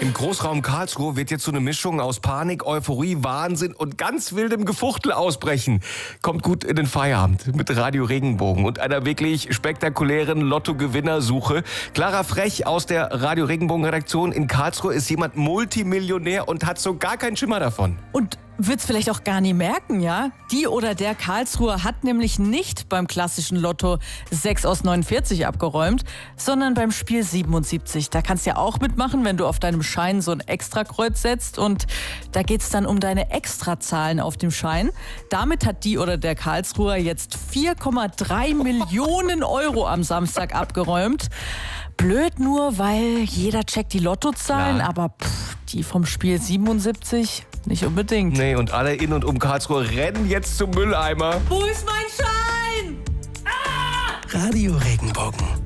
Im Großraum Karlsruhe wird jetzt so eine Mischung aus Panik, Euphorie, Wahnsinn und ganz wildem Gefuchtel ausbrechen. Kommt gut in den Feierabend mit Radio Regenbogen und einer wirklich spektakulären Lotto-Gewinnersuche. Clara Frech aus der Radio Regenbogen-Redaktion in Karlsruhe ist jemand Multimillionär und hat so gar keinen Schimmer davon. Und wird's vielleicht auch gar nie merken, ja? Die oder der Karlsruher hat nämlich nicht beim klassischen Lotto 6 aus 49 abgeräumt, sondern beim Spiel 77. Da kannst du ja auch mitmachen, wenn du auf deinem Schein so ein Extrakreuz setzt. Und da geht's dann um deine Extrazahlen auf dem Schein. Damit hat die oder der Karlsruher jetzt 4,3 Millionen Euro am Samstag abgeräumt. Blöd nur, weil jeder checkt die Lottozahlen, Ja. aber die vom Spiel 77 nicht unbedingt. Nee, und alle in und um Karlsruhe rennen jetzt zum Mülleimer. Wo ist mein Schein? Radio Regenbogen.